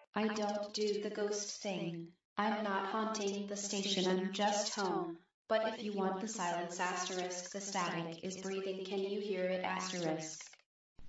I don't do the ghost thing. I'm not haunting the station, I'm just home. But if you want the silence asterisk, the static is breathing, can you hear it asterisk?